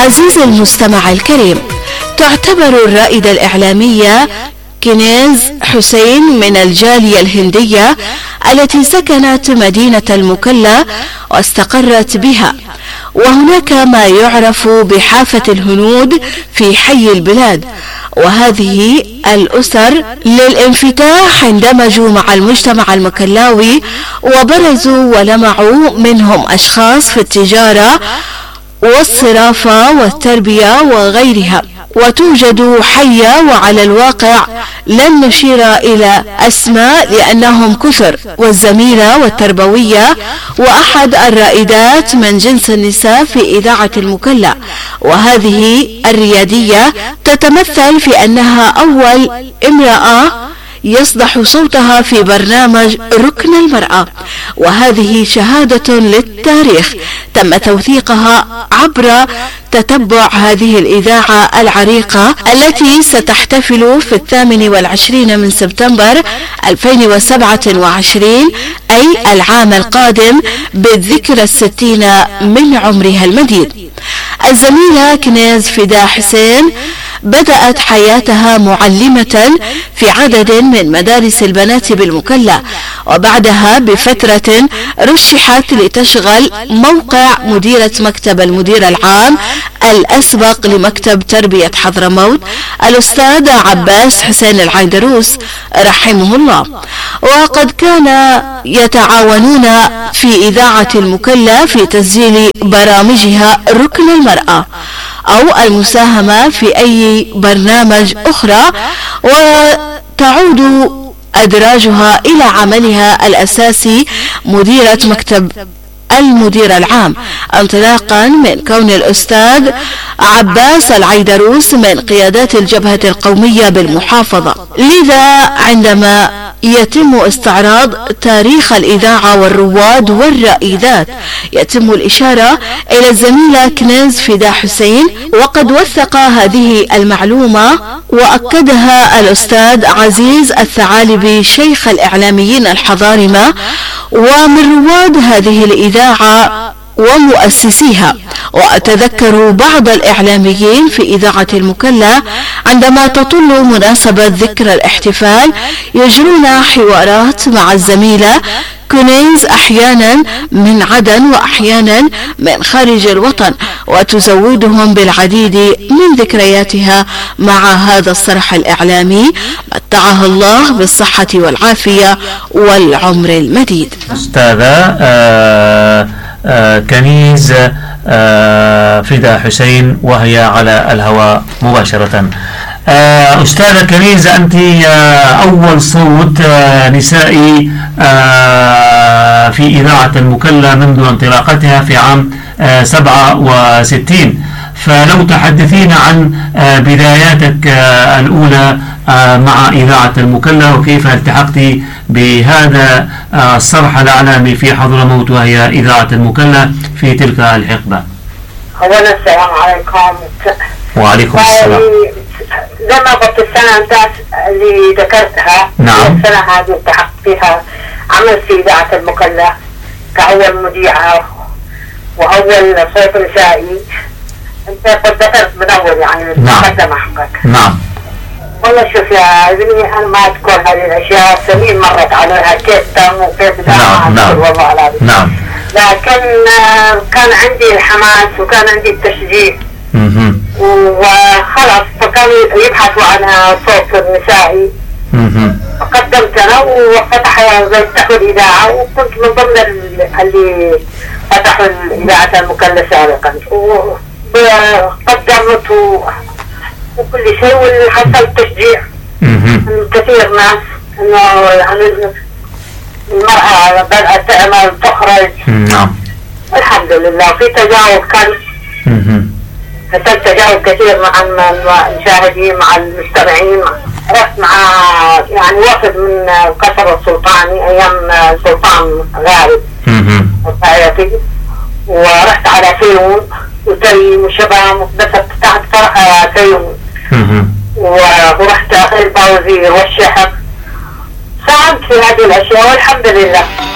عزيزي المستمع الكريم، تعتبر الرائدة الإعلامية كنيز حسين من الجالية الهندية التي سكنت مدينة المكلا واستقرت بها، وهناك ما يعرف بحافة الهنود في حي البلاد، وهذه الأسر للانفتاح اندمجوا مع المجتمع المكلاوي وبرزوا ولمعوا منهم أشخاص في التجارة والصرافة والتربية وغيرها، وتوجد حية وعلى الواقع لن نشير إلى أسماء لأنهم كثر، والزميلة والتربوية وأحد الرائدات من جنس النساء في إذاعة المكلا، وهذه الريادية تتمثل في أنها أول امرأة يصدح صوتها في برنامج ركن المرأة، وهذه شهادة للتاريخ تم توثيقها عبر تتبع هذه الإذاعة العريقة التي ستحتفل في 28 من سبتمبر 2027 أي العام القادم بالذكرى 60 من عمرها المديد. الزميلة كنيز فداء حسين بدأت حياتها معلمة في عدد من مدارس البنات بالمكلا، وبعدها بفترة رشحت لتشغل موقع مديرة مكتب المدير العام الأسبق لمكتب تربية حضرموت الأستاذ عباس حسين العيدروس رحمه الله، وقد كان يتعاونون في إذاعة المكلا في تسجيل برامجها ركن المرأة أو المساهمة في أي برنامج أخرى، وتعود أدراجها إلى عملها الأساسي مديرة مكتب المدير العام، انطلاقا من كون الأستاذ عباس العيدروس من قيادات الجبهة القومية بالمحافظة. لذا عندما يتم استعراض تاريخ الإذاعة والرواد والرائدات يتم الإشارة إلى الزميلة كنيز فداء حسين، وقد وثق هذه المعلومة وأكدها الأستاذ عزيز الثعالبي شيخ الإعلاميين الحضارمة ومن رواد هذه الإذاعة ومؤسسيها. وأتذكر بعض الإعلاميين في إذاعة المكلا عندما تطل مناسبة ذكرى الاحتفال يجرون حوارات مع الزميلة كنيز أحيانا من عدن وأحيانا من خارج الوطن، وتزودهم بالعديد من ذكرياتها مع هذا الصرح الإعلامي متعها الله بالصحة والعافية والعمر المديد. أستاذة كنيز فداء حسين وهي على الهواء مباشرة. أستاذة كنيز، أنت أول صوت نسائي في إذاعة المكلا منذ انطلاقتها في عام 67، فلو تحدثين عن بداياتك الأولى مع إذاعة المكلا وكيف التحقت بهذا الصرح الإعلامي في حضرموت وهي إذاعة المكلا في تلك الحقبة. أولا السلام عليكم. وعليكم السلام. زي ما قلت السنة اللي ذكرتها، نعم، السنة هذه التحقت فيها عملت في إذاعة المكلا كأول مذيعة وأول صوت نسائي. أنت قد ذكرت من أول يعني المقدمة حقك. نعم. والله شوف يا ابني، أنا ما أذكر هذه الأشياء، سنين مرت عليها كيف تم وكيف لا. نعم. والله العظيم. نعم. لكن كان عندي الحماس وكان عندي التشجيع. وخلاص فكانوا يبحثوا عن صوت نسائي. قدمت أنا وفتحوا الإذاعة، وكنت من ضمن اللي فتحوا الإذاعة المكلا سابقا، وقدمت وكل شيء، واللي حصل تشجيع من كثير ناس إنه يعني المرأة بدأت تعمل تخرج. نعم. الحمد لله في تجاوب، كان حصل تجاوب كثير مع المشاهدين مع المستمعين. رحت مع يعني وفد من قصر السلطاني أيام السلطان غالب الحياتي، ورحت على فيوم وتيم وشباب، بس تحت فرح فيوم، ورحت البوزير والشحن. ساهمت في هذه الأشياء والحمد لله